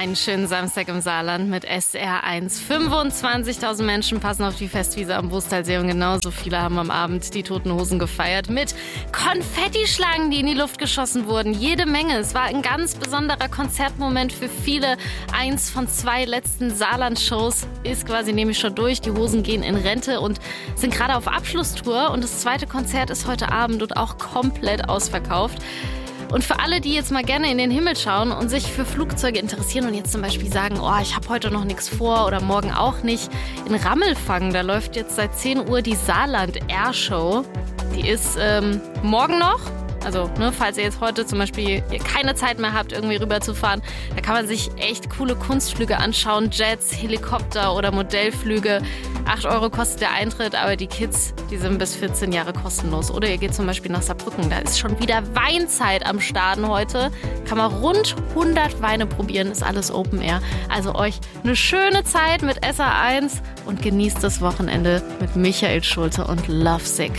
Einen schönen Samstag im Saarland mit SR1. 25.000 Menschen passen auf die Festwiese am Wustalsee und genauso viele haben am Abend die Toten Hosen gefeiert mit Konfettischlangen, die in die Luft geschossen wurden. Jede Menge. Es war ein ganz besonderer Konzertmoment für viele. 1 von 2 letzten Saarland-Shows ist quasi nämlich schon durch. Die Hosen gehen in Rente und sind gerade auf Abschlusstour. Und das zweite Konzert ist heute Abend und auch komplett ausverkauft. Und für alle, die jetzt mal gerne in den Himmel schauen und sich für Flugzeuge interessieren und jetzt zum Beispiel sagen, ich habe heute noch nichts vor oder morgen auch nicht, in Rammelfang, da läuft jetzt seit 10 Uhr die Saarland Air Show. Die ist morgen noch. Also, falls ihr jetzt heute zum Beispiel keine Zeit mehr habt, irgendwie rüberzufahren, da kann man sich echt coole Kunstflüge anschauen. Jets, Helikopter oder Modellflüge. 8 € kostet der Eintritt, aber die Kids, die sind bis 14 Jahre kostenlos. Oder ihr geht zum Beispiel nach Saarbrücken, da ist schon wieder Weinzeit am Starten heute. Kann man rund 100 Weine probieren, ist alles Open Air. Also euch eine schöne Zeit mit SR1 und genießt das Wochenende mit Michael Schulte und Lovesick.